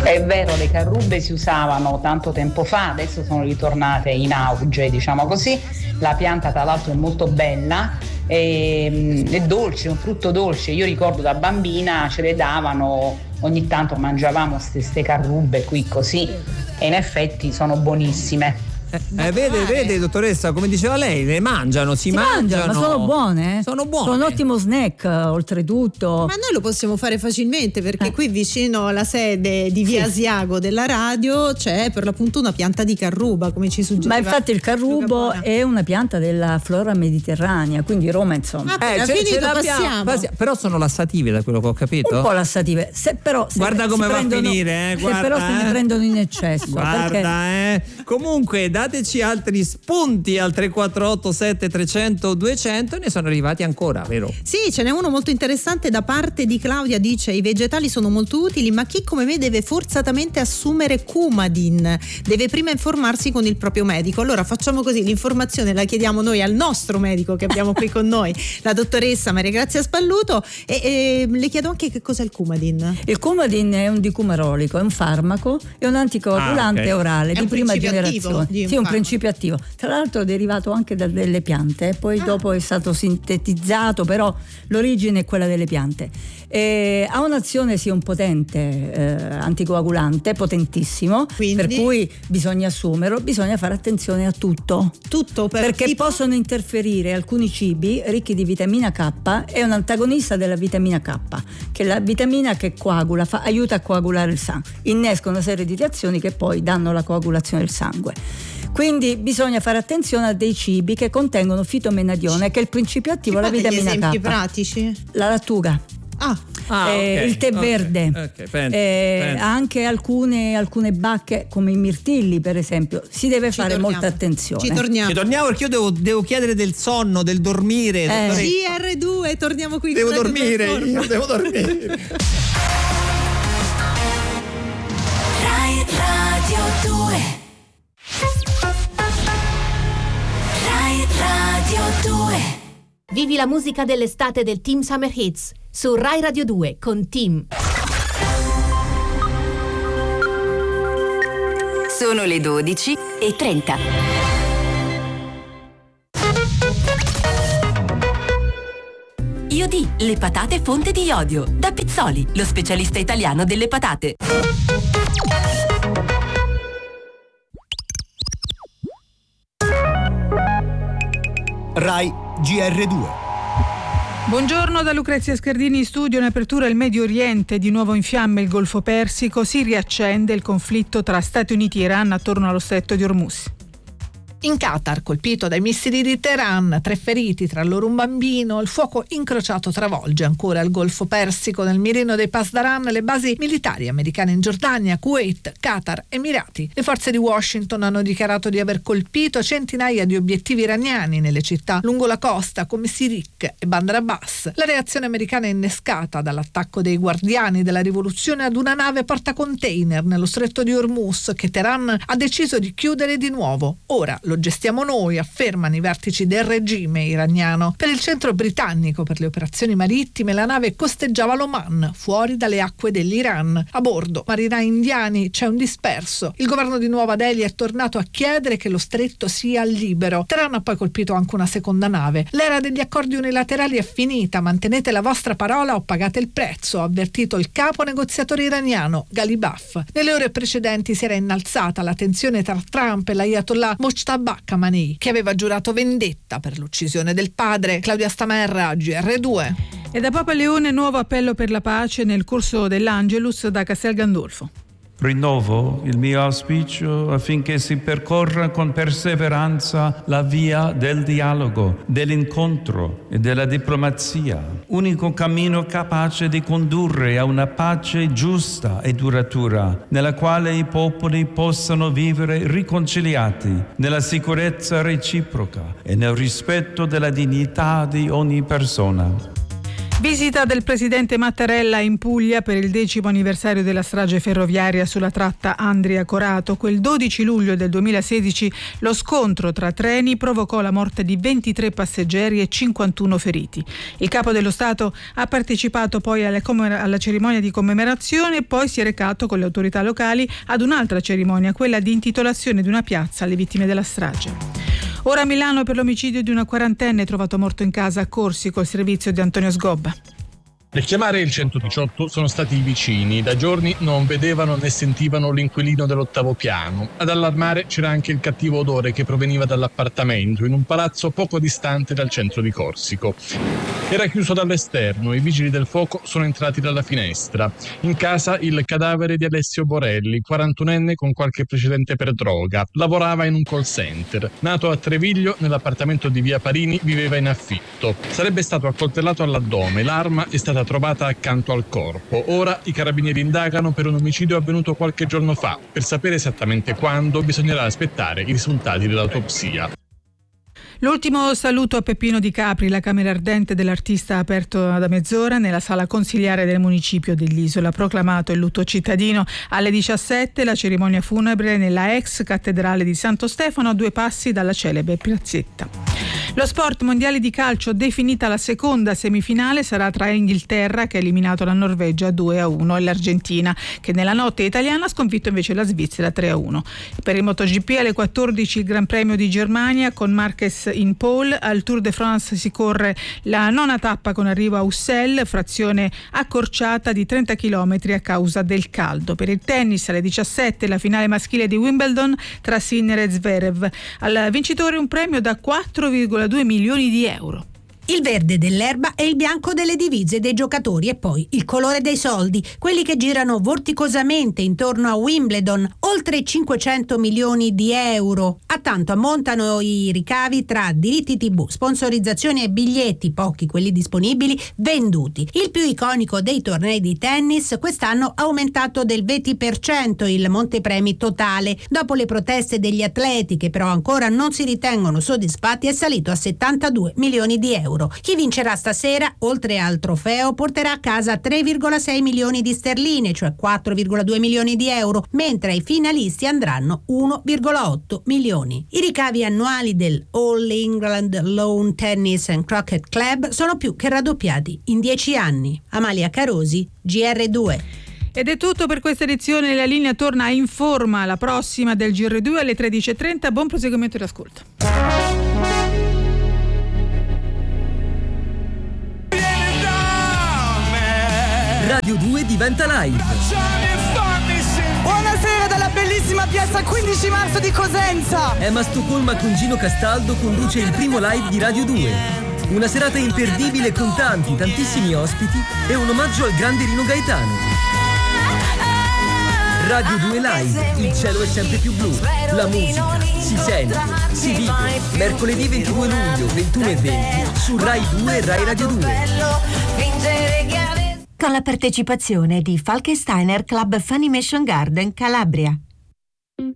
È vero, le carrubbe si usavano tanto tempo fa, adesso sono ritornate in auge, diciamo così. La pianta tra l'altro è molto bella, è dolce, è un frutto dolce. Io ricordo da bambina ce le davano, ogni tanto mangiavamo queste carrubbe qui così, e in effetti sono buonissime. Vede dottoressa, come diceva lei, le mangiano, si mangiano, ma sono buone, sono buone, sono un ottimo snack oltretutto. Ma noi lo possiamo fare facilmente, perché qui vicino alla sede di via Asiago della radio c'è per l'appunto una pianta di carruba, come ci suggeriva. Ma infatti il carrubo è una pianta della flora mediterranea, quindi Roma insomma però sono lassative, da quello che ho capito, un po' lassative, guarda come va a finire, però se ne prendono in eccesso, guarda, comunque dateci altri spunti al 3487 300 200, ne sono arrivati ancora, vero? Sì, ce n'è uno molto interessante da parte di Claudia, dice: i vegetali sono molto utili, ma chi come me deve forzatamente assumere Coumadin? Deve prima informarsi con il proprio medico. Allora facciamo così, l'informazione la chiediamo noi al nostro medico che abbiamo qui con noi, la dottoressa Maria Grazia Spalluto, e le chiedo anche che cos'è il Coumadin. Il Coumadin è un dicumarolico, è un farmaco, è un anticoagulante orale di prima generazione. Sì, un principio attivo, tra l'altro derivato anche da delle piante, poi dopo è stato sintetizzato, però l'origine è quella delle piante. Ha un'azione, un potente anticoagulante, potentissimo. Quindi, per cui bisogna assumerlo, bisogna fare attenzione a tutto perché possono interferire alcuni cibi ricchi di vitamina K. È un antagonista della vitamina K, che è la vitamina che coagula, aiuta a coagulare il sangue, innesca una serie di reazioni che poi danno la coagulazione del sangue. Quindi bisogna fare attenzione a dei cibi che contengono fitomenadione, che è il principio attivo della vitamina K. Esempi pratici? La lattuga. Il tè verde, penso. anche alcune bacche come i mirtilli per esempio, si deve fare molta attenzione. Ci torniamo perché io devo chiedere del sonno, del dormire. GR2, torniamo qui. Devo dormire. Rai Radio 2. Rai Radio 2. Vivi la musica dell'estate del Team Summer Hits su Rai Radio 2 con Team. Sono le 12:30. Iodi, le patate fonte di iodio. Da Pizzoli, lo specialista italiano delle patate. Rai GR2. Buongiorno da Lucrezia Scardini in studio. In apertura il Medio Oriente, di nuovo in fiamme il Golfo Persico, si riaccende il conflitto tra Stati Uniti e Iran attorno allo stretto di Hormuz. In Qatar, colpito dai missili di Teheran, 3 feriti, tra loro un bambino, il fuoco incrociato travolge ancora il Golfo Persico. Nel mirino dei Pasdaran le basi militari americane in Giordania, Kuwait, Qatar, Emirati. Le forze di Washington hanno dichiarato di aver colpito centinaia di obiettivi iraniani nelle città lungo la costa come Sirik e Bandar Abbas. La reazione americana è innescata dall'attacco dei guardiani della rivoluzione ad una nave portacontainer nello stretto di Hormuz che Teheran ha deciso di chiudere di nuovo. Ora lo gestiamo noi, affermano i vertici del regime iraniano. Per il centro britannico per le operazioni marittime la nave costeggiava l'Oman, fuori dalle acque dell'Iran. A bordo marinai indiani, c'è un disperso. Il governo di Nuova Delhi è tornato a chiedere che lo stretto sia libero. Teheran ha poi colpito anche una seconda nave. L'era degli accordi unilaterali è finita, mantenete la vostra parola o pagate il prezzo, ha avvertito il capo negoziatore iraniano Ghalibaf. Nelle ore precedenti si era innalzata la tensione tra Trump e l'Ayatollah Mojtaba Khamenei, che aveva giurato vendetta per l'uccisione del padre. Claudia Stamerra, GR2. E da Papa Leone nuovo appello per la pace nel corso dell'Angelus da Castel Gandolfo. Rinnovo il mio auspicio affinché si percorra con perseveranza la via del dialogo, dell'incontro e della diplomazia, unico cammino capace di condurre a una pace giusta e duratura, nella quale i popoli possano vivere riconciliati, nella sicurezza reciproca e nel rispetto della dignità di ogni persona. Visita del presidente Mattarella in Puglia per il 10° anniversario della strage ferroviaria sulla tratta Andria-Corato. Quel 12 luglio del 2016 lo scontro tra treni provocò la morte di 23 passeggeri e 51 feriti. Il capo dello Stato ha partecipato poi alla cerimonia di commemorazione e poi si è recato con le autorità locali ad un'altra cerimonia, quella di intitolazione di una piazza alle vittime della strage. Ora a Milano per l'omicidio di una quarantenne trovato morto in casa a Corsico, il servizio di Antonio Sgobba. Nel chiamare il 118 sono stati i vicini. Da giorni non vedevano né sentivano l'inquilino dell'8° piano. Ad allarmare c'era anche il cattivo odore che proveniva dall'appartamento in un palazzo poco distante dal centro di Corsico. Era chiuso dall'esterno, i vigili del fuoco sono entrati dalla finestra. In casa il cadavere di Alessio Borelli, 41enne con qualche precedente per droga. Lavorava in un call center. Nato a Treviglio, nell'appartamento di via Parini viveva in affitto. Sarebbe stato accoltellato all'addome. L'arma è stata trovata accanto al corpo. Ora i carabinieri indagano per un omicidio avvenuto qualche giorno fa. Per sapere esattamente quando bisognerà aspettare i risultati dell'autopsia. L'ultimo saluto a Peppino Di Capri, la camera ardente dell'artista ha aperto da mezz'ora nella sala consiliare del municipio dell'Isola. Proclamato il lutto cittadino alle 17, la cerimonia funebre nella ex cattedrale di Santo Stefano a 2 passi dalla celebre piazzetta. Lo sport, mondiale di calcio, definita la seconda semifinale sarà tra Inghilterra, che ha eliminato la Norvegia 2-1, e l'Argentina, che nella notte italiana ha sconfitto invece la Svizzera 3-1. Per il MotoGP alle 14 il Gran Premio di Germania con Marquez in pole. Al Tour de France si corre la 9ª tappa con arrivo a Ussel, frazione accorciata di 30 km a causa del caldo. Per il tennis alle 17 la finale maschile di Wimbledon tra Sinner e Zverev. Al vincitore un premio da 4,2 milioni di euro. Il verde dell'erba e il bianco delle divise dei giocatori e poi il colore dei soldi, quelli che girano vorticosamente intorno a Wimbledon, oltre 500 milioni di euro. A tanto ammontano i ricavi tra diritti TV, sponsorizzazioni e biglietti, pochi quelli disponibili, venduti. Il più iconico dei tornei di tennis quest'anno ha aumentato del 20% il montepremi totale. Dopo le proteste degli atleti, che però ancora non si ritengono soddisfatti, è salito a 72 milioni di euro. Chi vincerà stasera, oltre al trofeo, porterà a casa 3,6 milioni di sterline, cioè 4,2 milioni di euro, mentre ai finalisti andranno 1,8 milioni. I ricavi annuali del All England Lawn Tennis and Croquet Club sono più che raddoppiati in 10 anni. Amalia Carosi, GR2. Ed è tutto per questa edizione. La linea torna a Informa, la prossima del GR2 alle 13.30. Buon proseguimento di ascolto. Radio 2 diventa live. Buonasera dalla bellissima piazza 15 marzo di Cosenza. Emma Stoccolma con Gino Castaldo conduce il primo live di Radio 2. Una serata imperdibile con tantissimi ospiti e un omaggio al grande Rino Gaetano. Radio 2 Live, il cielo è sempre più blu. La musica si sente, si vive. Mercoledì 22 luglio, 21 e 20 su Rai 2 e Rai Radio 2. Con la partecipazione di Falkensteiner Club Funimation Garden Calabria.